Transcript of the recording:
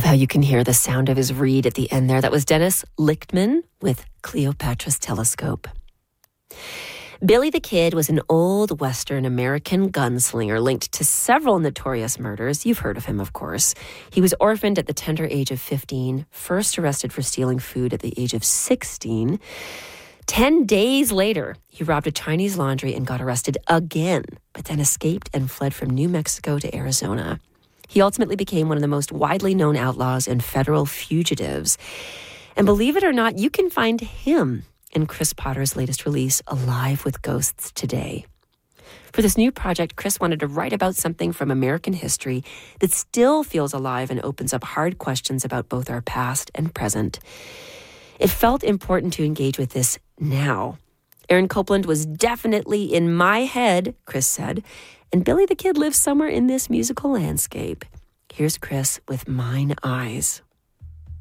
love how you can hear the sound of his reed at the end there. That was Dennis Lichtman with Cleopatra's Telescope. Billy the Kid was an old Western American gunslinger linked to several notorious murders. You've heard of him, of course. He was orphaned at the tender age of 15, first arrested for stealing food at the age of 16. 10 days later, he robbed a Chinese laundry and got arrested again, but then escaped and fled from New Mexico to Arizona. He ultimately became one of the most widely known outlaws and federal fugitives. And believe it or not, you can find him in Chris Potter's latest release, Alive with Ghosts Today. For this new project, Chris wanted to write about something from American history that still feels alive and opens up hard questions about both our past and present. It felt important to engage with this now. Aaron Copland was definitely in my head, Chris said, and Billy the Kid lives somewhere in this musical landscape. Here's Chris with Mine Eyes.